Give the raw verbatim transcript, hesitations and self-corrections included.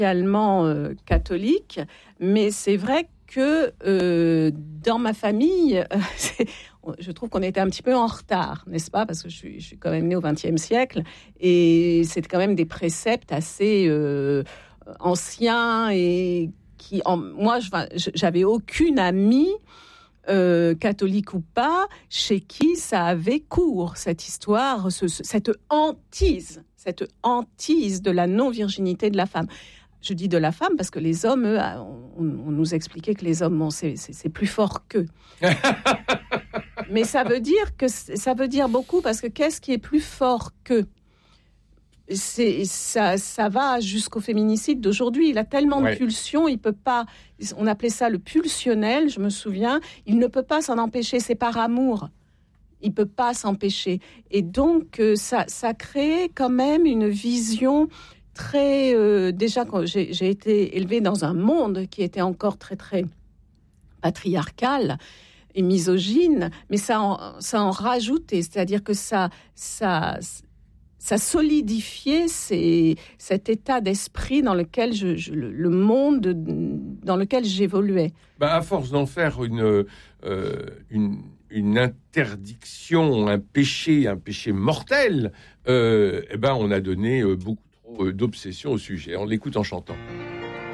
spécialement euh, catholique, mais c'est vrai que euh, dans ma famille, euh, c'est, je trouve qu'on était un petit peu en retard, n'est-ce pas? Parce que je suis, je suis quand même née au vingtième siècle, et c'est quand même des préceptes assez euh, anciens, et qui, en, moi, je, j'avais aucune amie, Euh, catholique ou pas, chez qui ça avait cours, cette histoire, ce, ce, cette hantise, cette hantise de la non-virginité de la femme. Je dis de la femme parce que les hommes, eux, on, on nous expliquait que les hommes, bon, c'est, c'est, c'est plus fort qu'eux. Mais ça veut dire que ça veut dire beaucoup, parce que qu'est-ce qui est plus fort qu'eux? C'est, ça, ça va jusqu'au féminicide d'aujourd'hui. Il a tellement ouais. de pulsions, il peut pas. On appelait ça le pulsionnel, je me souviens. Il ne peut pas s'en empêcher. C'est par amour. Il peut pas s'empêcher. Et donc, euh, ça, ça crée quand même une vision très. Euh, déjà, quand j'ai, j'ai été élevée dans un monde qui était encore très très patriarcal et misogyne, mais ça en, ça en rajoutait. C'est-à-dire que ça, ça. ça solidifiait ces, cet état d'esprit dans lequel je, je, le monde dans lequel j'évoluais. Ben à force d'en faire une, euh, une, une interdiction, un péché, un péché mortel, euh, eh ben on a donné beaucoup trop d'obsession au sujet. On l'écoute en chantant.